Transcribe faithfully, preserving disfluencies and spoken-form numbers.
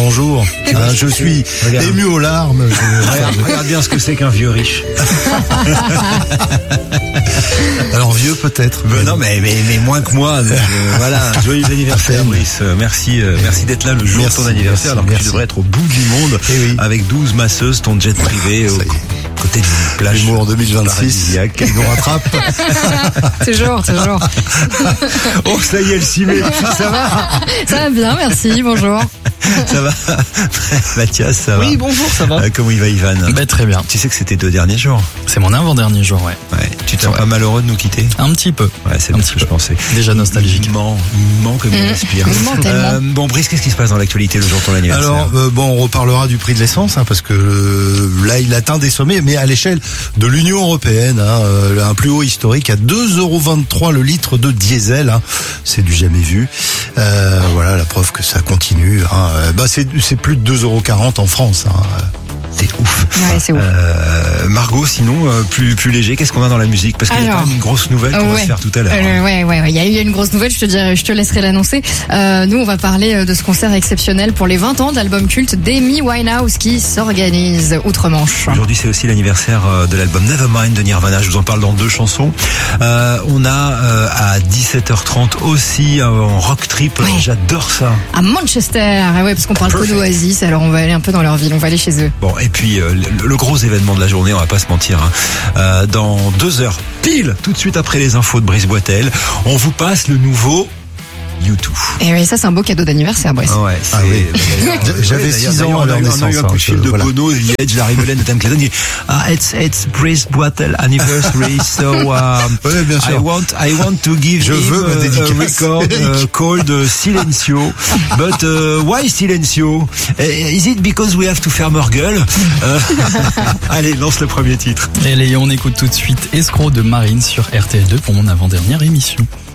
bonjour. Ah, je suis regarde. ému aux larmes. Je... Regarde, regarde bien ce que c'est qu'un vieux riche. Alors vieux peut-être. Ben non, mais, mais, mais moins que moi. Donc, euh, voilà, joyeux anniversaire, Brice. Euh, merci, euh, merci d'être là le jour merci, de ton anniversaire, merci, alors que merci. Tu devrais être au bout du monde oui. avec douze masseuses, ton jet privé au côté d'une plage. L'humour deux mille vingt-six. Qui nous rattrape. Toujours, toujours. Oh, ça y est, elle s'y met. Ça va? Ça va bien, merci, bonjour. Ça va? Mathias, ça va? Oui, bonjour, ça va. Euh, comment il va, Ivan? Ben, très bien. Tu sais que c'était deux derniers jours. C'est mon avant-dernier jour, ouais. Ouais. Tu te sens ouais. pas malheureux de nous quitter? Un petit peu. Ouais, c'est un ce que je pensais. Déjà nostalgique. Il ment, il ment comme il respire. Il ment tellement. Euh, bon, Brice, qu'est-ce qui se passe dans l'actualité le jour de ton anniversaire? Alors, euh, bon, on reparlera du prix de l'essence, hein, parce que euh, là, il atteint des sommets, mais à l'échelle de l'Union européenne, hein, euh, un plus haut historique à deux euros vingt-trois le litre de diesel. Hein, c'est du jamais vu. Euh, voilà, la preuve que ça continue. Hein. Bah, c'est, c'est plus de deux euros quarante en France. Hein. C'est ouf. Ouais, c'est ouf. Euh, Margot, sinon, euh, plus plus léger, qu'est-ce qu'on a dans la musique? Parce qu'il y a quand même une grosse nouvelle qu'on ouais. va se faire tout à l'heure. Euh, ouais, ouais, ouais. Il y a eu une grosse nouvelle. Je te dirais, je te laisserai l'annoncer. Euh, nous, on va parler de ce concert exceptionnel pour les vingt ans d'album culte d'Amy Winehouse qui s'organise outre-Manche. Aujourd'hui, c'est aussi l'anniversaire de l'album Nevermind de Nirvana. Je vous en parle dans deux chansons. Euh, on a euh, à dix-sept heures trente aussi en rock trip. Ouais. J'adore ça. À Manchester. Ouais, parce qu'on parle que d'Oasis. Alors, on va aller un peu dans leur ville. On va aller chez eux. Bon. Et puis euh, le, le gros événement de la journée, on va pas se mentir, hein. euh, dans deux heures pile, tout de suite après les infos de Brice Boitel, on vous passe le nouveau U deux. Et oui, ça c'est un beau cadeau d'anniversaire, Brice. Ouais, ah oui. J'avais six ans à leur naissance. On a eu un coup de fil de Bono, Edge, Larry Mullen, de Tam Clayton, il dit ah, it's it's Brice Boitel anniversary, so um, oui, bien sûr. I want I want to give Je him veux ma dédicace. a record uh, called uh, Silencio, but uh, why Silencio? Uh, is it because we have to farmer girl? uh, Allez, lance le premier titre. Et on écoute tout de suite Escroc de Marine sur R T L deux pour mon avant-dernière émission.